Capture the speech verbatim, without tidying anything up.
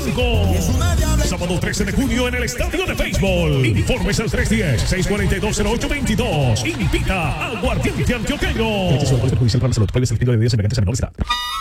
Sábado trece de junio en el Estadio de Béisbol. Informes al tres uno cero, seis cuatro dos, cero ocho dos dos. Invita a Aguardiente Antioqueño.